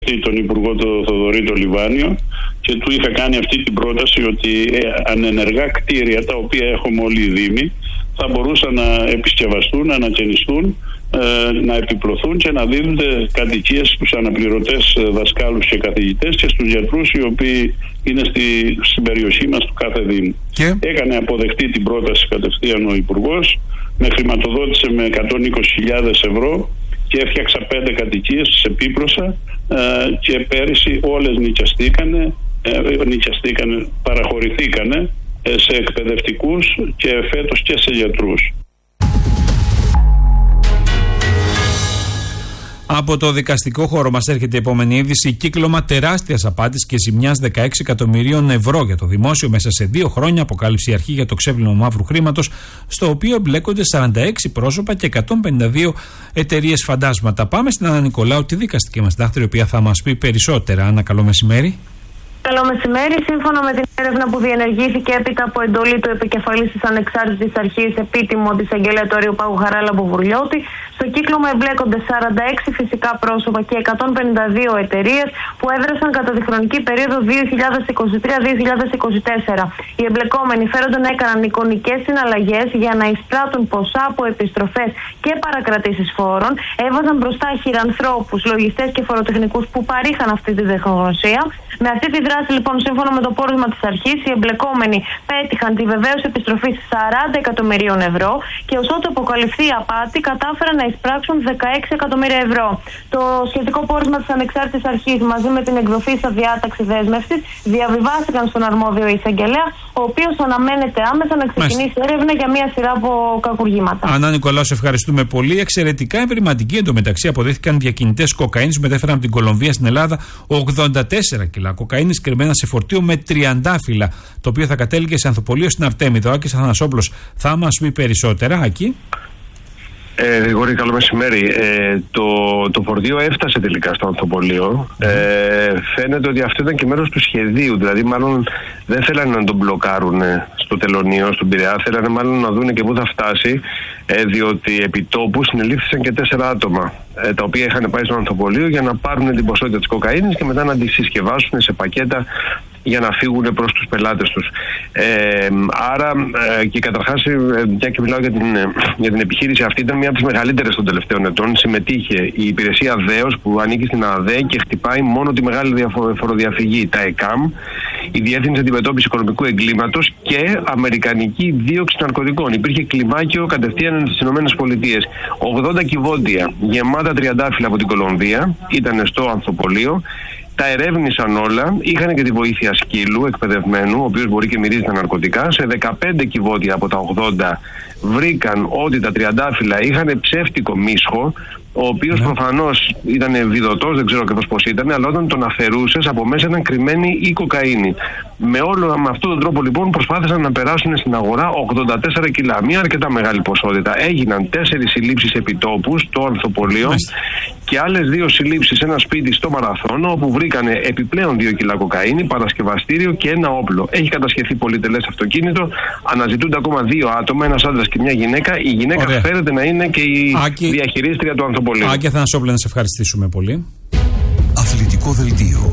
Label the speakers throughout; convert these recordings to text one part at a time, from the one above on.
Speaker 1: αποδεχτεί τον Υπουργό τον Θοδωρή το Λιβάνιο και του είχα κάνει αυτή την πρόταση ότι ανενεργά κτίρια τα οποία έχουμε όλοι οι Δήμοι θα μπορούσαν να επισκευαστούν, να ανακαινιστούν, να επιπλωθούν και να δίνονται κατοικίες στους αναπληρωτές δασκάλους και καθηγητές και στους γιατρούς οι οποίοι είναι στην περιοχή μας του κάθε Δήμου. Και έκανε αποδεκτή την πρόταση κατευθείαν ο Υπουργός, με χρηματοδότησε με 120.000 ευρώ και έφτιαξα 5 κατοικίες, τις επίπλωσα και πέρυσι όλες παραχωρηθήκανε σε εκπαιδευτικούς και φέτος και σε γιατρούς.
Speaker 2: Από το δικαστικό χώρο μας έρχεται η επόμενη είδηση. Κύκλωμα τεράστιας απάτης και ζημιάς 16 εκατομμυρίων ευρώ για το δημόσιο μέσα σε 2 χρόνια. Αποκάλυψε η αρχή για το ξέπλυμα μαύρου χρήματος, στο οποίο εμπλέκονται 46 πρόσωπα και 152 εταιρείες φαντάσματα. Πάμε στην Άννα Νικολάου, τη δικαστική μας συντάκτρια, η οποία θα μας πει περισσότερα. Άννα, καλό μεσημέρι.
Speaker 3: Καλό μεσημέρι. Σύμφωνα με την έρευνα που διενεργήθηκε έπειτα από εντολή του επικεφαλής της Ανεξάρτητης Αρχής, επίτιμο της Αγγελέα του Αριοπάγου Χαράλαμπου Βουρλιώτη, στο κύκλωμα εμπλέκονται 46 φυσικά πρόσωπα και 152 εταιρείες που έδρασαν κατά τη χρονική περίοδο 2023-2024. Οι εμπλεκόμενοι φέρονται να έκαναν εικονικές συναλλαγές για να εισπράττουν ποσά από επιστροφές και παρακρατήσεις φόρων, έβαζαν μπροστά χειρανθρώπους, λογιστές και φοροτεχνικούς που παρήχαν αυτή τη τεχνογνωσία. Με αυτή τη δράση, λοιπόν, σύμφωνα με το πόρισμα της αρχής, οι εμπλεκόμενοι πέτυχαν τη βεβαίωση επιστροφής 40 εκατομμυρίων ευρώ και ως ότου αποκαλυφθεί η απάτη, κατάφεραν να εισπράξουν 16 εκατομμύρια ευρώ. Το σχετικό πόρισμα της Ανεξάρτητης Αρχής, μαζί με την εκδοχή στα διάταξη δέσμευσης, διαβιβάστηκαν στον αρμόδιο εισαγγελέα, ο οποίος αναμένεται άμεσα να ξεκινήσει έρευνα για μια σειρά από κακουργήματα.
Speaker 2: Ανά Νικολάου, σε ευχαριστούμε πολύ. Εξαιρετικά εμβληματικοί εντωμεταξύ αποδείχθηκαν διακινητές κοκαίνης που μετέφεραν από την Κολομβία στην Ελλάδα 84 κιλά κοκαίνης κρυμμένα σε φορτίο με τριαντάφυλλα, το οποίο θα κατέληγε σε ανθοπολείο στην Αρτέμιδα. Ο Άκης Αθανασόπουλος θα μας πει περισσότερα. Άκη.
Speaker 4: Γρηγόρη, καλό μεσημέρι. Το φορτίο έφτασε τελικά στο ανθοπολείο. Φαίνεται ότι αυτό ήταν και μέρος του σχεδίου. Δηλαδή, μάλλον δεν θέλανε να τον μπλοκάρουν στο τελωνείο, στον Πειραιά. Θέλανε μάλλον να δούνε και πού θα φτάσει, διότι επί τόπου συνελήφθησαν και 4 άτομα, τα οποία είχαν πάει στο ανθοπολείο για να πάρουν την ποσότητα της κοκαίνης και μετά να τη συσκευάσουν σε πακέτα για να φύγουν προς τους πελάτες τους. Άρα, και καταρχάς, μια και μιλάω για την επιχείρηση αυτή, ήταν μια από τις μεγαλύτερες των τελευταίων ετών. Συμμετείχε η υπηρεσία ΔΕΟΣ που ανήκει στην ΑΔΕ και χτυπάει μόνο τη μεγάλη φοροδιαφυγή, τα ΕΚΑΜ, η Διεύθυνση Αντιμετώπισης Οικονομικού Εγκλήματος και Αμερικανική Δίωξη Ναρκωτικών. Υπήρχε κλιμάκιο κατευθείαν στις ΗΠΑ. 80 κυβότια γεμάτα τριαντάφυλλα από την Κολομβία ήταν στο ανθοπολείο. Τα ερεύνησαν όλα, είχαν και τη βοήθεια σκύλου εκπαιδευμένου, ο οποίος μπορεί και μυρίζει τα ναρκωτικά. Σε 15 κυβότια από τα 80 βρήκαν ότι τα τριαντάφυλλα είχαν ψεύτικο μίσχο, ο οποίος προφανώς ήταν βιδωτός, δεν ξέρω ακριβώς πώς ήταν, αλλά όταν τον αφαιρούσες από μέσα ήταν κρυμμένη η κοκαίνη. Με αυτόν τον τρόπο λοιπόν προσπάθησαν να περάσουν στην αγορά 84 κιλά, μια αρκετά μεγάλη ποσότητα. Έγιναν 4 συλλήψεις επιτόπου στο ανθοπολείο και άλλες 2 συλλήψεις σε ένα σπίτι στο Μαραθώνο, όπου βρήκανε επιπλέον 2 κιλά κοκαίνη, παρασκευαστήριο και ένα όπλο. Έχει κατασχεθεί πολυτελές αυτοκίνητο, αναζητούνται ακόμα 2 άτομα, ένας άντρας και μια γυναίκα. Η γυναίκα φέρεται να είναι και η διαχειρίστρια του ανθοπολίου.
Speaker 2: Άκη Αθανασόπουλε, να σε ευχαριστήσουμε πολύ.
Speaker 5: Αθλητικό δελτίο.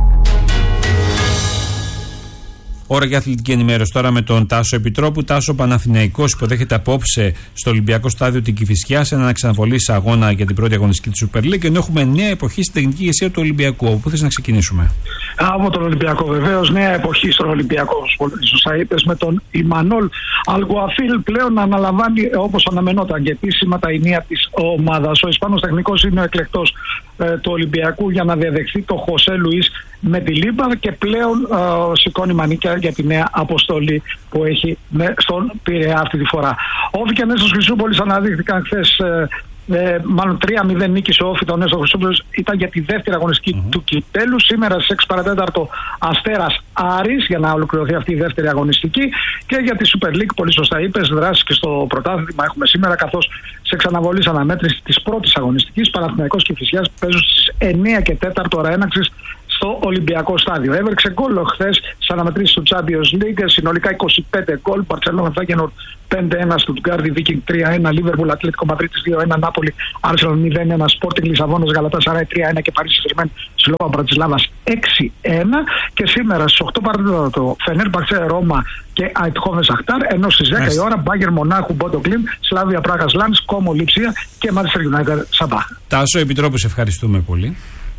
Speaker 2: Ώρα για αθλητική ενημέρωση τώρα με τον Τάσο Επιτρόπου. Τάσο, Παναθηναϊκός υποδέχεται απόψε στο Ολυμπιακό Στάδιο την Κηφισιά σε έναν εξαναβολής αγώνα για την πρώτη αγωνιστική του Super League. Ενώ έχουμε νέα εποχή στην τεχνική ηγεσία του Ολυμπιακού. Πού θες να ξεκινήσουμε?
Speaker 6: Από τον Ολυμπιακό, βεβαίως. Νέα εποχή στον Ολυμπιακό. Σωστά είπες, με τον Ιμανόλ Αλγουαφίλ πλέον να αναλαμβάνει όπως αναμενόταν και επίσημα τα ενία της ομάδας. Ο Ισπανός τεχνικός είναι ο εκλεκτός του Ολυμπιακού για να διαδεχθεί το Χωσέ Λουίς με τη Λίμπα και πλέον σηκώνει μανίκια για τη νέα αποστολή που έχει στον Πειραιά αυτή τη φορά. Όφη και Νέστος Χρυσούπολης αναδείχθηκαν χθες, μάλλον 3-0 νίκησε ο Όφη. Το Νέστο Χρυσούπολης ήταν για τη δεύτερη αγωνιστική του κυπέλου. Σήμερα στις 6 παρατέταρτο Αστέρας Άρης για να ολοκληρωθεί αυτή η δεύτερη αγωνιστική. Και για τη Super League, πολύ σωστά είπες, δράσεις και στο πρωτάθλημα έχουμε σήμερα, καθώς σε εξαναβολής αναμέτρηση της πρώτης αγωνιστικής Παναθηναϊκός και Κηφισιάς παίζουν στις 9 και 4 ώρα έναξης στο Ολυμπιακό στάδιο. Έβρεξε γκολ χθες στις αναμετρήσεις του Champions League, συνολικά 25 γκολ. Μπαρτσελόνα, Φάγενορντ 5-1, Στουτγκάρδη, Βίκινγκ 3-1, Λίβερπουλ, Ατλέτικο Μαδρίτης 2-1, Νάπολη, Άρσεναλ 0-1, Σπόρτινγκ Λισαβόνας, Γαλατάσαράι 3-1 και Παρίσι Σερμέν, Σλόβα Μπρατισλάβας 6-1. Και σήμερα στις 8 παρατέταρτο το Φενέρμπαχτσε, Ρώμα και Αιτχόβεν Σαχτάρ, ενώ στις 10 η ώρα Μπάγερ Μονάχου, Μπόντο Κλίν, Σλάβια Πράγας Λάνς, Κόμο Λιψία και Manchester United Σαμπά.
Speaker 2: Τάσο, Επιτρόπου, σε ευχαριστούμε πολύ.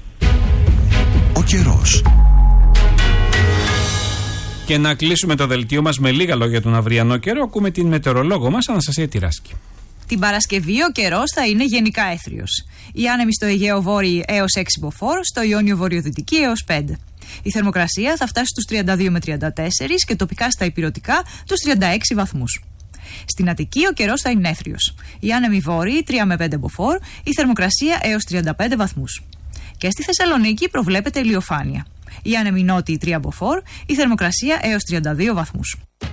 Speaker 5: Ο καιρός.
Speaker 2: Και να κλείσουμε το δελτίο μας με λίγα λόγια τον αυριανό καιρό. Ακούμε την μετεωρολόγο μας, Αναστασία Τυράσκη.
Speaker 7: Την Παρασκευή ο καιρός θα είναι γενικά έθριος. Οι άνεμοι στο Αιγαίο Βόρειο έως 6 μποφόρ, στο Ιόνιο Βορειοδυτική έως 5. Η θερμοκρασία θα φτάσει στους 32 με 34 και τοπικά στα ηπειρωτικά τους 36 βαθμούς. Στην Αττική ο καιρός θα είναι έθριος. Οι άνεμοι βόρειοι 3 με 5 μποφόρ, η θερμοκρασία έως 35 βαθμούς. Και στη Θεσσαλονίκη προβλέπεται ηλιοφάνεια. Οι άνεμοι νότιοι 3 μποφόρ, η θερμοκρασία έως 32 βαθμούς.